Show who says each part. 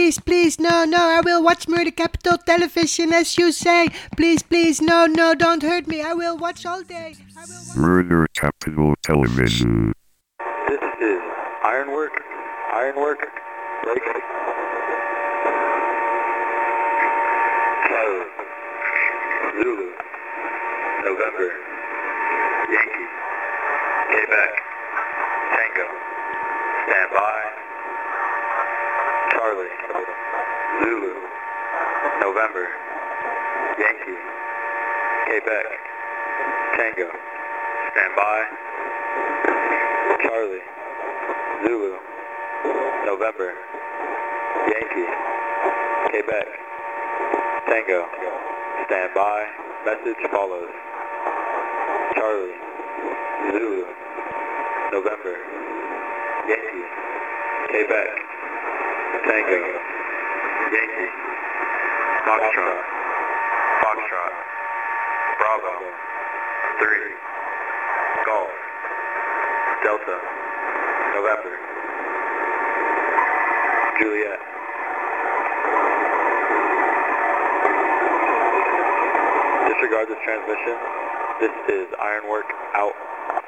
Speaker 1: please, please, no, no, I will watch Murder Capital Television as you say. Please, please, no, no, don't hurt me. I will watch all day.
Speaker 2: Murder Capital Television.
Speaker 3: This is Ironwork, Lake. Kilo, Zulu, November, Yankee, Quebec, Tango, stand by, Charlie, Zulu, November, Yankee, Quebec, Tango, stand by, Charlie, Zulu, November, Yankee, Quebec, Tango, stand by, message follows, Charlie, Zulu, November, Yankee, Quebec, Tango, Yankee, Foxtrot, Bravo, 3, Golf, Delta, November, Juliet. Disregard this transmission. This is Ironwork out.